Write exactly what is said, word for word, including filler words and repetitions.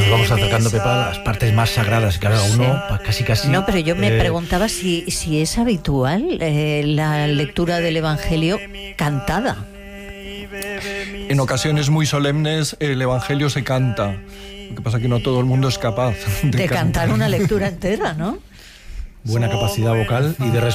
nos vamos acercando, Pepa, a las partes más sagradas, cada uno Sí. casi casi. No, pero yo me eh, preguntaba si, si es habitual eh, la lectura del Evangelio cantada. En ocasiones muy solemnes el Evangelio se canta. Lo que pasa es que no todo el mundo es capaz de, De cantar una lectura entera, ¿no? buena capacidad vocal y de